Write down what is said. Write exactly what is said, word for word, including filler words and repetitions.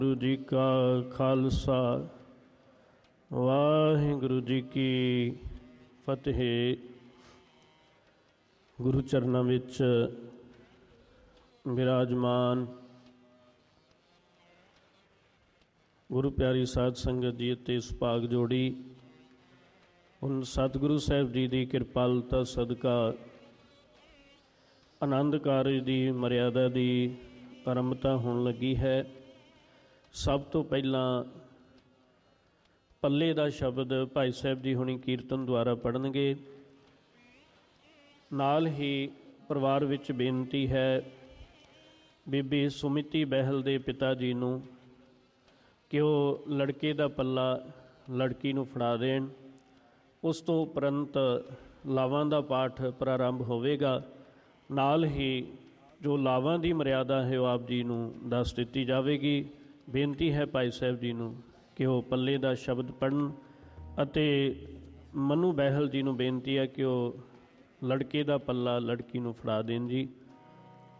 ਗੁਰੂ ਜੀ ਕਾ ਖਾਲਸਾ ਵਾਹਿਗੁਰੂ ਜੀ ਕੀ ਫਤਿਹ। ਗੁਰੂ ਚਰਨਾਂ ਵਿੱਚ ਬਿਰਾਜਮਾਨ ਗੁਰੂ ਪਿਆਰੀ ਸਾਧ ਸੰਗਤ ਜੀ ਅਤੇ ਸੁਭਾਗ ਜੋੜੀ, ਹੁਣ ਸਤਿਗੁਰੂ ਸਾਹਿਬ ਜੀ ਦੀ ਕਿਰਪਾਲਤਾ ਸਦਕਾ ਆਨੰਦ ਕਾਰਜ ਦੀ ਮਰਿਆਦਾ ਦੀ ਆਰੰਭਤਾ ਹੋਣ ਲੱਗੀ ਹੈ। ਸਭ ਤੋਂ ਪਹਿਲਾਂ ਪੱਲੇ ਦਾ ਸ਼ਬਦ ਭਾਈ ਸਾਹਿਬ ਜੀ ਹੁਣੀ ਕੀਰਤਨ ਦੁਆਰਾ ਪੜ੍ਹਨਗੇ। ਨਾਲ ਹੀ ਪਰਿਵਾਰ ਵਿੱਚ ਬੇਨਤੀ ਹੈ ਬੀਬੀ ਸੁਮਿਤੀ ਬਹਿਲ ਦੇ ਪਿਤਾ ਜੀ ਨੂੰ ਕਿ ਉਹ ਲੜਕੇ ਦਾ ਪੱਲਾ ਲੜਕੀ ਨੂੰ ਫੜਾ ਦੇਣ। ਉਸ ਤੋਂ ਉਪਰੰਤ ਲਾਵਾਂ ਦਾ ਪਾਠ ਪ੍ਰਾਰੰਭ ਹੋਵੇਗਾ। ਨਾਲ ਹੀ ਜੋ ਲਾਵਾਂ ਦੀ ਮਰਿਆਦਾ ਹੈ ਉਹ ਆਪ ਜੀ ਨੂੰ ਦੱਸ ਦਿੱਤੀ ਜਾਵੇਗੀ। ਬੇਨਤੀ ਹੈ ਭਾਈ ਸਾਹਿਬ ਜੀ ਨੂੰ ਕਿ ਉਹ ਪੱਲੇ ਦਾ ਸ਼ਬਦ ਪੜ੍ਹਨ ਅਤੇ ਮਨੂ ਬਹਿਲ ਜੀ ਨੂੰ ਬੇਨਤੀ ਹੈ ਕਿ ਉਹ ਲੜਕੇ ਦਾ ਪੱਲਾ ਲੜਕੀ ਨੂੰ ਫੜਾ ਦੇਣ ਜੀ।